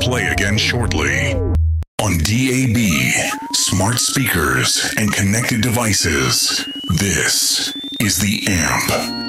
play again shortly. On DAB, smart speakers, and connected devices, this is The Amp.